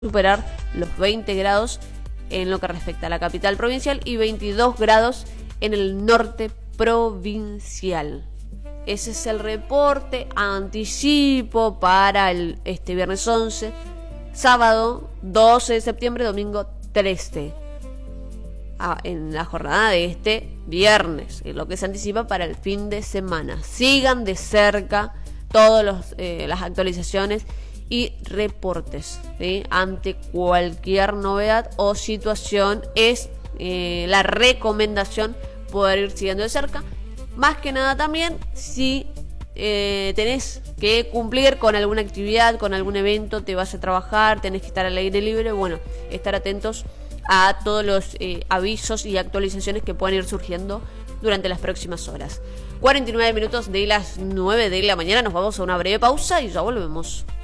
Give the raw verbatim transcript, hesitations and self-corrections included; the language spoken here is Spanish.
superar los veinte grados en lo que respecta a la capital provincial y veintidós grados en el norte provincial. Ese es el reporte anticipo para el, este viernes once, sábado doce de septiembre, domingo trece. Ah, en la jornada de este viernes, lo que se anticipa para el fin de semana. Sigan de cerca todas eh, las actualizaciones y reportes, ¿sí? Ante cualquier novedad o situación es eh, la recomendación poder ir siguiendo de cerca. Más que nada también si eh, tenés que cumplir con alguna actividad, con algún evento, te vas a trabajar, tenés que estar al aire libre, bueno, estar atentos a todos los eh, avisos y actualizaciones que puedan ir surgiendo durante las próximas horas. cuarenta y nueve minutos de las nueve de la mañana, nos vamos a una breve pausa y ya volvemos.